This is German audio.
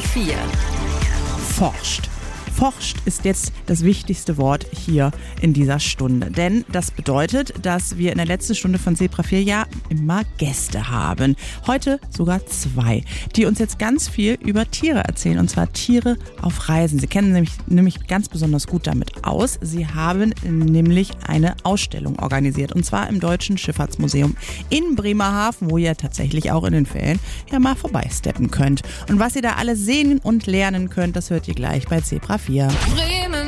4. Forscht. Forscht ist jetzt das wichtigste Wort hier in dieser Stunde. Denn das bedeutet, dass wir in der letzten Stunde von Zebra 4 ja immer Gäste haben. Heute sogar 2, die uns jetzt ganz viel über Tiere erzählen. Und zwar Tiere auf Reisen. Sie kennen nämlich ganz besonders gut damit aus. Sie haben nämlich eine Ausstellung organisiert. Und zwar im Deutschen Schifffahrtsmuseum in Bremerhaven, wo ihr tatsächlich auch in den Ferien ja mal vorbeisteppen könnt. Und was ihr da alles sehen und lernen könnt, das hört ihr gleich bei Zebra 4.